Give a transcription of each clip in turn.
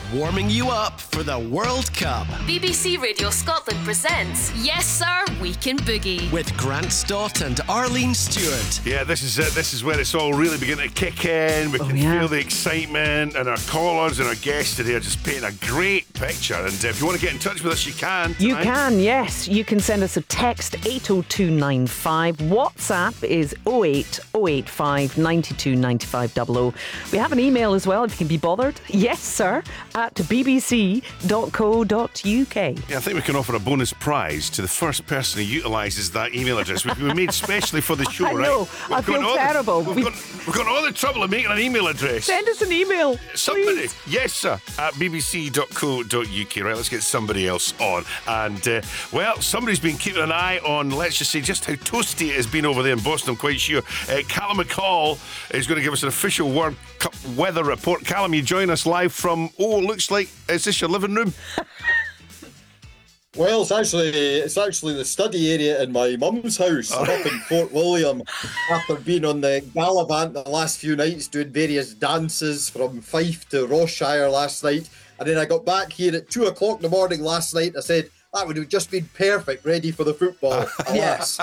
warming you up for the World Cup. BBC Radio Scotland presents Yes Sir, We Can Boogie with Grant Stott and Arlene Stewart. Yeah, this is where it's all really beginning to kick in. We can feel the excitement, and our callers and our guests today are just painting a great picture. And if you want to get in touch with us, you can. You can, yes. You can send us a text 80295. WhatsApp is 08085 92 95 00. We have an email as well if you can be bothered. Yes, sir, at bbc.co.uk. Yeah, I think we can offer a bonus prize to the first person who utilises that email address, which we made specially for the show, I know, right? I feel terrible. We've got all the trouble of making an email address. Send us an email, somebody, please. yes sir, at bbc.co.uk. Right, let's get somebody else on. And somebody's been keeping an eye on, let's just say, just how toasty it has been over there in Boston. I'm quite sure Callum McCall is going to give us an official World Cup weather report. Callum, you join us live from, looks like, is this your living room? Well, it's actually the study area in my mum's house. I'm up in Fort William after being on the Gallivant the last few nights, doing various dances from Fife to Ross-shire last night. And then I got back here at 2 o'clock in the morning last night. I said, that would have just been perfect, ready for the football. Yes.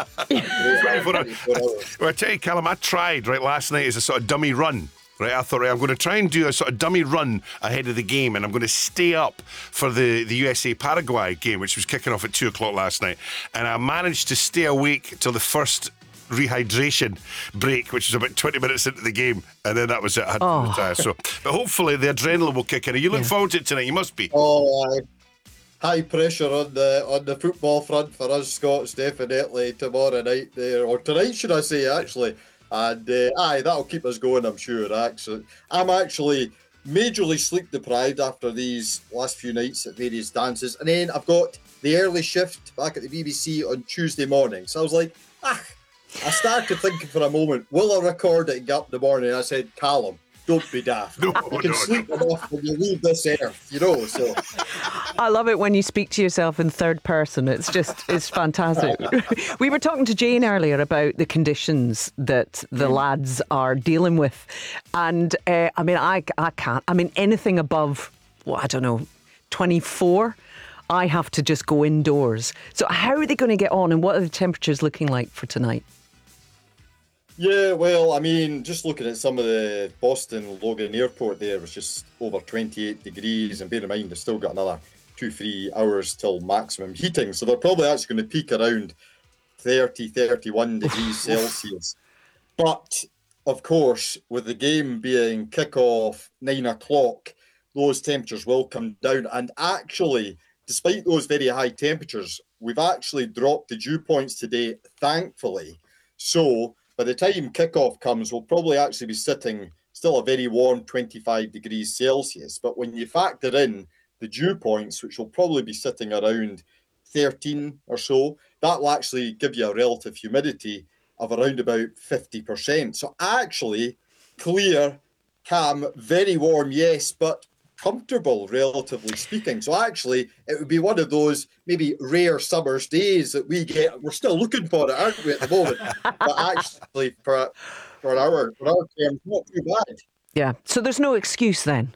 Well, I tell you, Callum, I tried last night as a sort of dummy run. Right, I thought, I'm going to try and do a sort of dummy run ahead of the game, and I'm going to stay up for the USA-Paraguay game, which was kicking off at 2 o'clock last night. And I managed to stay awake till the first rehydration break, which was about 20 minutes into the game, and then that was it. I had to retire. So, but hopefully the adrenaline will kick in. Are you looking forward to it tonight? You must be. High pressure on the football front for us Scots, definitely tomorrow night there, or tonight, should I say, actually. And that'll keep us going, I'm sure. I'm actually majorly sleep deprived after these last few nights at various dances, and then I've got the early shift back at the BBC on Tuesday morning. So I was like, I started thinking for a moment, will I record it and get up in the morning? And I said, Callum, don't be daft. You can sleep enough when you leave this earth, So I love it when you speak to yourself in third person. It's fantastic. We were talking to Jane earlier about the conditions that the lads are dealing with. And I can't. Anything above, 24, I have to just go indoors. So how are they going to get on, and what are the temperatures looking like for tonight? Yeah, well, just looking at some of the Boston Logan Airport there, was just over 28 degrees. And bear in mind, they've still got another 2-3 hours till maximum heating. So they're probably actually going to peak around 30, 31 degrees Celsius. But, of course, with the game being kick-off 9 o'clock, those temperatures will come down. And actually, despite those very high temperatures, we've actually dropped the dew points today, thankfully. So by the time kickoff comes, we'll probably actually be sitting still a very warm 25 degrees Celsius. But when you factor in the dew points, which will probably be sitting around 13 or so, that will actually give you a relative humidity of around about 50%. So actually, clear, calm, very warm, yes, but comfortable, relatively speaking. So actually, it would be one of those maybe rare summer's days that we get. We're still looking for it, aren't we, at the moment? But actually, for our terms, not too bad. Yeah. So there's no excuse then.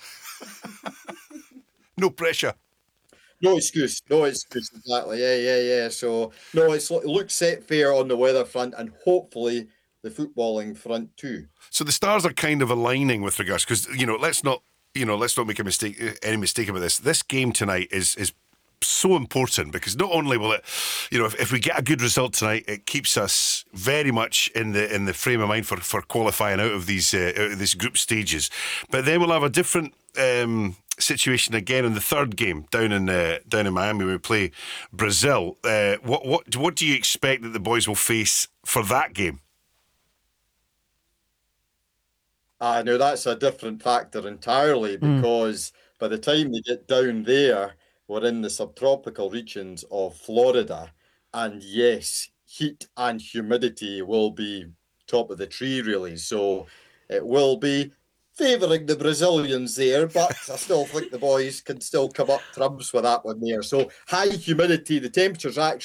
No pressure. No excuse, exactly. Yeah. So, no, it looks set fair on the weather front, and hopefully the footballing front too. So the stars are kind of aligning with regards, because, let's not make any mistake about this. This game tonight is so important, because not only will it, if we get a good result tonight, it keeps us very much in the frame of mind for qualifying out of these group stages. But then we'll have a different situation again in the third game down in Miami when we play Brazil. What do you expect that the boys will face for that game? No, that's a different factor entirely, because by the time they get down there, we're in the subtropical regions of Florida. And yes, heat and humidity will be top of the tree, really. So it will be favouring the Brazilians there, but I still think the boys can still come up trumps with that one there. So high humidity, the temperatures actually